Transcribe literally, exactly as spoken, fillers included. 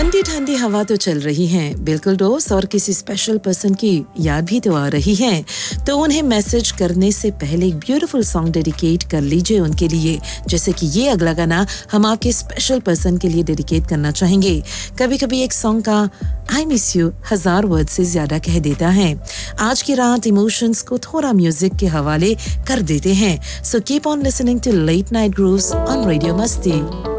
ठंडी ठंडी हवा तो चल रही है बिल्कुल दोस्त, और किसी स्पेशल पर्सन की याद भी तो आ रही है, तो उन्हें मैसेज करने से पहले एक ब्यूटीफुल सॉन्ग डेडिकेट कर लीजिए उनके लिए। जैसे कि ये अगला गाना हम आपके स्पेशल पर्सन के लिए डेडिकेट करना चाहेंगे। कभी कभी एक सॉन्ग का आई मिस यू हजार वर्ड से ज्यादा कह देता है। आज की रात इमोशंस को थोड़ा म्यूजिक के हवाले कर देते हैं। So keep on listening to late night grooves on radio मस्ती।